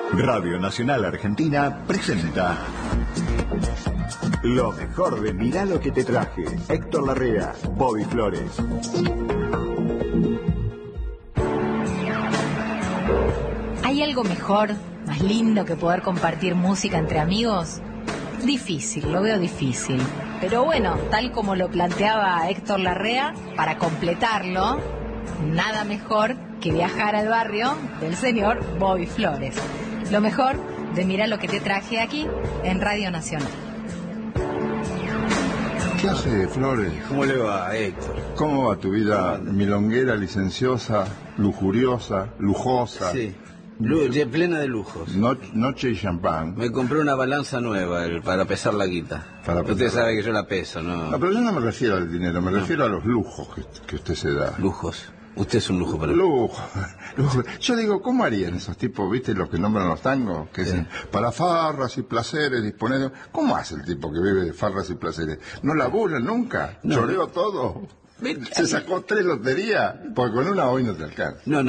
Radio Nacional Argentina presenta lo mejor de Mirá lo que te traje. Héctor Larrea, Bobby Flores. ¿Hay algo mejor, más lindo que poder compartir música entre amigos? Difícil, lo veo difícil. Pero bueno, tal como lo planteaba Héctor Larrea, para completarlo, nada mejor que viajar al barrio del señor Bobby Flores. Lo mejor de Mirá lo que te traje aquí en Radio Nacional. ¿Qué hace, Flores? ¿Cómo le va, Héctor? ¿Cómo va tu vida milonguera, licenciosa, lujuriosa, lujosa? Sí, plena de lujos. Noche y champán. Me compré una balanza nueva para pesar la guita. Usted sabe que yo la peso, ¿no? No, pero yo no me refiero al dinero, me refiero a los lujos que usted se da. Lujos. Usted es un lujo para mí. Lujo. Yo digo, ¿cómo harían esos tipos, viste, los que nombran los tangos? Que dicen, para farras y placeres, disponer de... ¿Cómo hace el tipo que vive de farras y placeres? ¿No labura nunca? No. ¿Choreó todo? ¿Se sacó 3 loterías? Porque con una hoy no te alcanza. No,